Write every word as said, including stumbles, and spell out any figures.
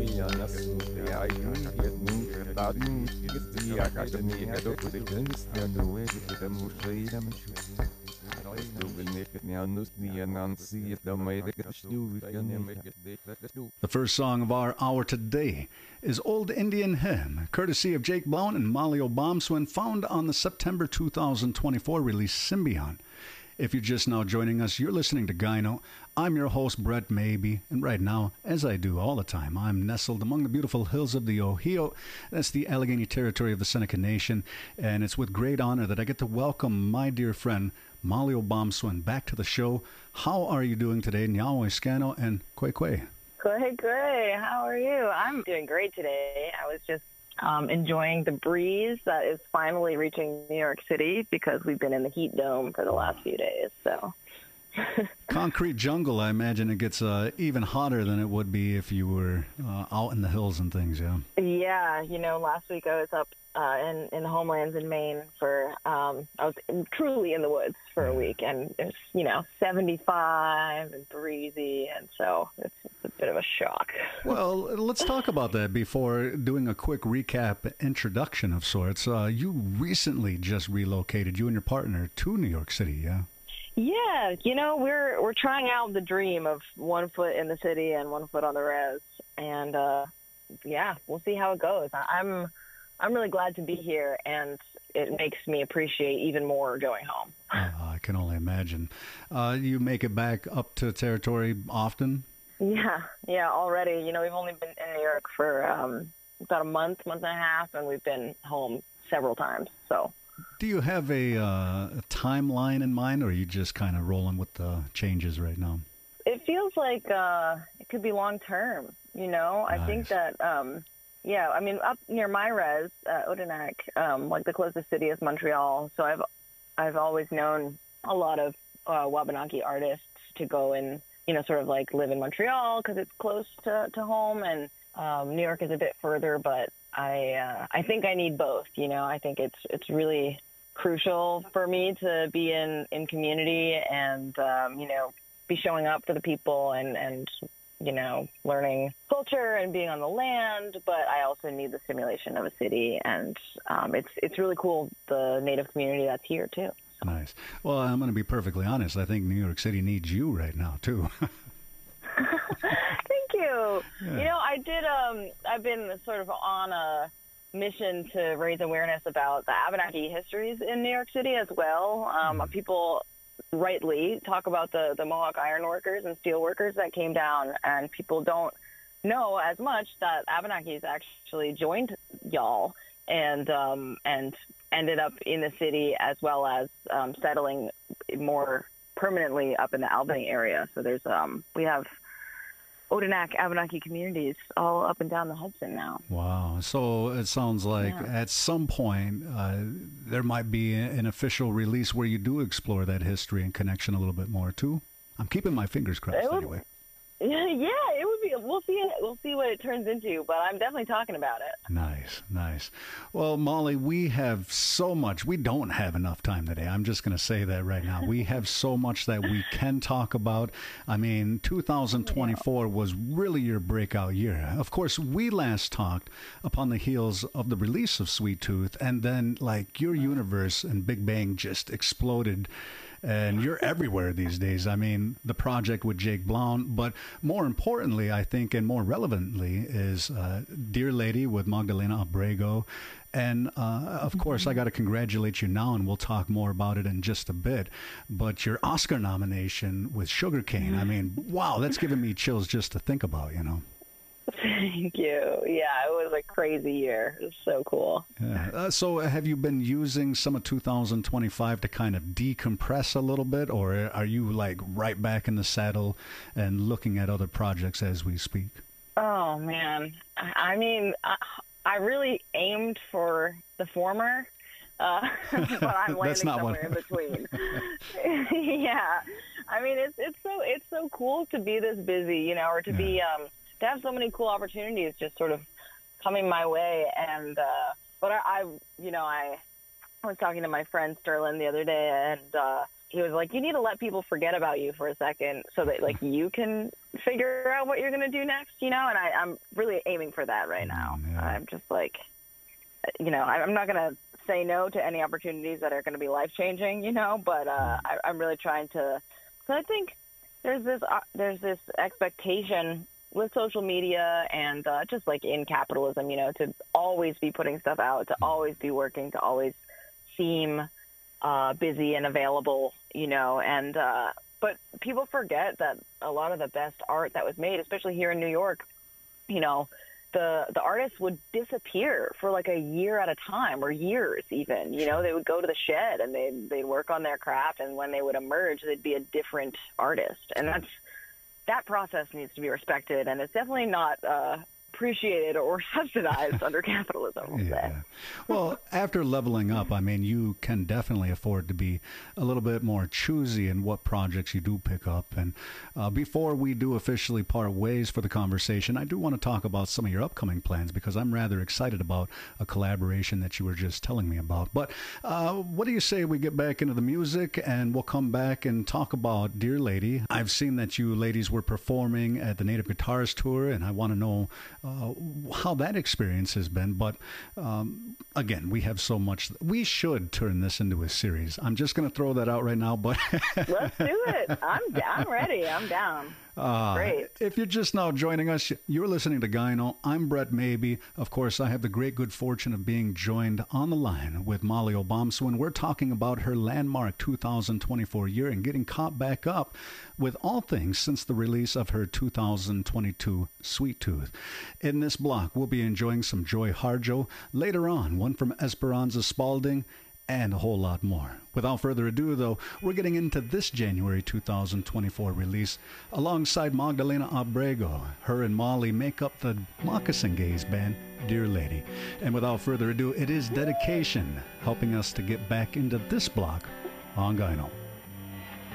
The first song of our hour today is Old Indian Hymn, courtesy of Jake Blount and Molly Obamswin, found on the September two thousand twenty-four release Symbion. If you're just now joining us, you're listening to Gyno. I'm your host, Brett Maybe, and right now, as I do all the time, I'm nestled among the beautiful hills of the Ohio. That's the Allegheny territory of the Seneca Nation, and it's with great honor that I get to welcome my dear friend, Molly Obamswin, back to the show. How are you doing today, Nyawe Scano and Kwe Kwe? Great, great. How are you? I'm doing great today. I was just um, enjoying the breeze that is finally reaching New York City because we've been in the heat dome for the last few days. So, concrete jungle. I imagine it gets uh, even hotter than it would be if you were uh, out in the hills and things. Yeah. Yeah. You know, last week I was up uh, in in the homelands in Maine for. Um, I was truly in the woods for a week, and it's you know seventy-five and breezy, and so it's, it's a bit of a shock. Well, let's talk about that before doing a quick recap introduction of sorts. Uh, you recently just relocated, you and your partner, to New York City, yeah? Yeah, you know, we're we're trying out the dream of one foot in the city and one foot on the res, and uh, yeah, we'll see how it goes. I'm I'm really glad to be here, and it makes me appreciate even more going home. Uh, I can only imagine. Uh, you make it back up to territory often? Yeah, yeah, already. You know, we've only been in New York for um, about a month, month and a half, and we've been home several times. So, do you have a, uh, a timeline in mind, or are you just kind of rolling with the changes right now? It feels like uh, it could be long term. You know, nice. I think that. Um, Yeah, I mean, up near my res, uh, Odanak, um, like the closest city is Montreal. So I've I've always known a lot of uh, Wabanaki artists to go and, you know, sort of like live in Montreal because it's close to, to home. And um, New York is a bit further, but I uh, I think I need both. You know, I think it's it's really crucial for me to be in, in community and, um, you know, be showing up for the people and, and you know, learning culture and being on the land, but I also need the stimulation of a city, and um, it's it's really cool, the Native community that's here, too. So. Nice. Well, I'm going to be perfectly honest. I think New York City needs you right now, too. Thank you. Yeah. You know, I did, um, I've been sort of on a mission to raise awareness about the Abenaki histories in New York City as well. Um, mm. People rightly talk about the, the Mohawk iron workers and steel workers that came down, and people don't know as much that Abenakis actually joined y'all and um, and ended up in the city as well as um, settling more permanently up in the Albany area. So there's um, we have Odanak Abenaki communities all up and down the Hudson now. Wow. So it sounds like yeah. at some point uh, there might be an official release where you do explore that history and connection a little bit more too. I'm keeping my fingers crossed would, anyway. Yeah, yeah, it would be. We'll see. It, we'll see what it turns into. But I'm definitely talking about it. Nice, nice. Well, Molly, we have so much. We don't have enough time today. I'm just going to say that right now. We have so much that we can talk about. I mean, two thousand twenty-four yeah. was really your breakout year. Of course, we last talked upon the heels of the release of Sweet Tooth, and then like your universe and Big Bang just exploded. And you're everywhere these days. I mean, the project with Jake Blount, but more importantly, I think, and more relevantly, is uh, Dear Lady with Magdalena Abrego. And, uh, of course, I got to congratulate you now, and we'll talk more about it in just a bit. But your Oscar nomination with Sugarcane, I mean, wow, that's giving me chills just to think about, you know. Thank you. Yeah, it was a crazy year. It was so cool. Yeah. Uh, so have you been using some of two thousand twenty-five to kind of decompress a little bit, or are you like right back in the saddle and looking at other projects as we speak? Oh, man. I mean, I, I really aimed for the former, uh, but I'm landing somewhere one. in between. Yeah. I mean, it's it's so it's so cool to be this busy, you know, or to yeah. be um, to have so many cool opportunities just sort of coming my way. And uh, but I, I, you know, I was talking to my friend Sterling the other day, and uh, he was like, you need to let people forget about you for a second so that like you can figure out what you're going to do next, you know? And I, I'm really aiming for that right now. Yeah. I'm just like, you know, I'm not going to say no to any opportunities that are going to be life-changing, you know, but uh, I, I'm really trying to, so I think there's this, uh, there's this expectation with social media and uh, just like in capitalism, you know, to always be putting stuff out, to always be working, to always seem uh, busy and available, you know, and, uh, but people forget that a lot of the best art that was made, especially here in New York, you know, the, the artists would disappear for like a year at a time or years even, you know, they would go to the shed and they'd, they'd work on their craft. And when they would emerge, they'd be a different artist. And that's, that process needs to be respected. And it's definitely not, uh, appreciated or subsidized under capitalism. We'll Yeah. say. Well, after leveling up, I mean, you can definitely afford to be a little bit more choosy in what projects you do pick up. And uh, before we do officially part ways for the conversation, I do want to talk about some of your upcoming plans because I'm rather excited about a collaboration that you were just telling me about. But uh, what do you say we get back into the music and we'll come back and talk about Dear Lady? I've seen that you ladies were performing at the Native Guitarist Tour, and I want to know Uh, how that experience has been. But um, again, we have so much. We should turn this into a series. I'm just going to throw that out right now. But Let's do it. I'm, I'm ready. I'm down. Uh, Great. If you're just now joining us, you're listening to Gyno. I'm Brett Maybe. Of course, I have the great good fortune of being joined on the line with Molly Obomsawin. We're talking about her landmark two thousand twenty-four year and getting caught back up with all things since the release of her two thousand twenty-two Sweet Tooth. In this block, we'll be enjoying some Joy Harjo. Later on, one from Esperanza Spalding, and a whole lot more. Without further ado, though, we're getting into this January two thousand twenty-four release alongside Magdalena Abrego. Her and Molly make up the Moccasin Gaze band, Dear Lady. And without further ado, it is Dedication helping us to get back into this block on Gyno.